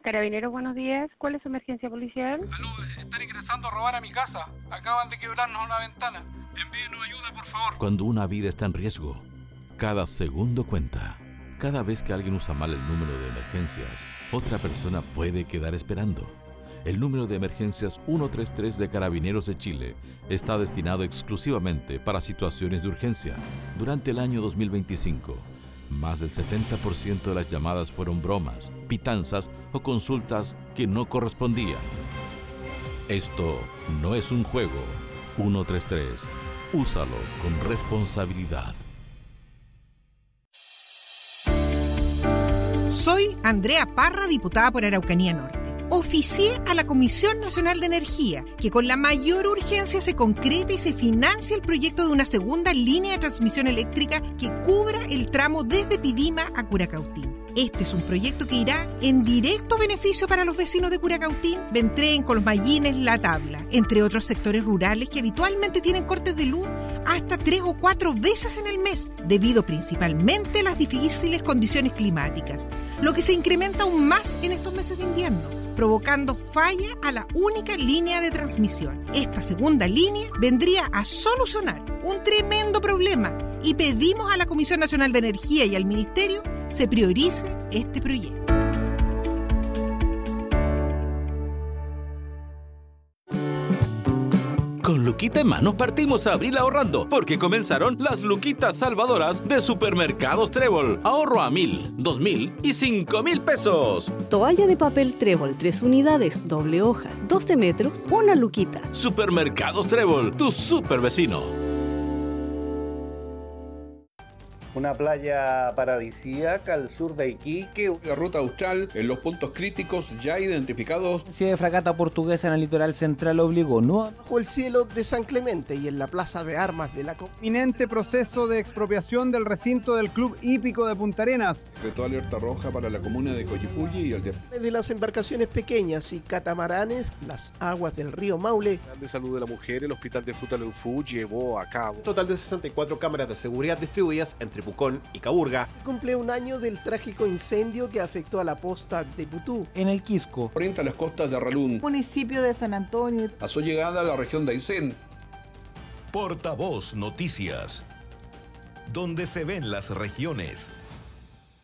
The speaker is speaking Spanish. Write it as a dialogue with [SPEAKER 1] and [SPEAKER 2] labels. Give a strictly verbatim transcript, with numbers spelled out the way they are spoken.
[SPEAKER 1] Carabineros, buenos días. ¿Cuál es su emergencia policial?
[SPEAKER 2] Aló, están ingresando a robar a mi casa. Acaban de quebrarnos una ventana. Envíenos ayuda, por favor.
[SPEAKER 3] Cuando una vida está en riesgo, cada segundo cuenta. Cada vez que alguien usa mal el número de emergencias, otra persona puede quedar esperando. El número de emergencias ciento treinta y tres de Carabineros de Chile está destinado exclusivamente para situaciones de urgencia. Durante el año dos mil veinticinco, más del setenta por ciento de las llamadas fueron bromas, pitanzas o consultas que no correspondían. Esto no es un juego. ciento treinta y tres. Úsalo con responsabilidad.
[SPEAKER 4] Soy Andrea Parra, diputada por Araucanía Norte. Oficié a la Comisión Nacional de Energía que con la mayor urgencia se concrete y se financie el proyecto de una segunda línea de transmisión eléctrica que cubra el tramo desde Pidima a Curacautín. Este es un proyecto que irá en directo beneficio para los vecinos de Curacautín, Ventrén, Colosmallines, La Tabla, entre otros sectores rurales que habitualmente tienen cortes de luz hasta tres o cuatro veces en el mes, debido principalmente a las difíciles condiciones climáticas, lo que se incrementa aún más en estos meses de invierno, provocando falla a la única línea de transmisión. Esta segunda línea vendría a solucionar un tremendo problema y pedimos a la Comisión Nacional de Energía y al Ministerio se priorice este proyecto.
[SPEAKER 5] Con Luquita en mano partimos a abril ahorrando, porque comenzaron las Luquitas salvadoras de Supermercados Trébol. Ahorro a mil, dos mil y cinco mil pesos.
[SPEAKER 6] Toalla de papel Trébol, tres unidades, doble hoja, doce metros, una luquita.
[SPEAKER 5] Supermercados Trébol, tu super vecino.
[SPEAKER 7] Una playa paradisíaca al sur de Iquique.
[SPEAKER 8] La ruta austral en los puntos críticos ya identificados.
[SPEAKER 9] La de fragata portuguesa en el litoral central obligó no
[SPEAKER 10] bajo el cielo de San Clemente y en la plaza de armas de la
[SPEAKER 11] inminente proceso de expropiación del recinto del Club Hípico de Punta Arenas.
[SPEAKER 8] Decretó alerta roja para la comuna de Coyipulli y el de...
[SPEAKER 10] de las embarcaciones pequeñas y catamaranes, las aguas del río Maule.
[SPEAKER 12] El de Salud de la Mujer, el Hospital de Fruta Leufú llevó a cabo
[SPEAKER 13] un total de sesenta y cuatro cámaras de seguridad distribuidas entre Pucón y Caburga.
[SPEAKER 10] Cumple un año del trágico incendio que afectó a la posta de Putú.
[SPEAKER 9] En el Quisco.
[SPEAKER 8] Orienta las costas de Arralún.
[SPEAKER 14] Municipio de San Antonio.
[SPEAKER 8] A su llegada a la región de Aysén.
[SPEAKER 15] Portavoz Noticias. Donde se ven las regiones.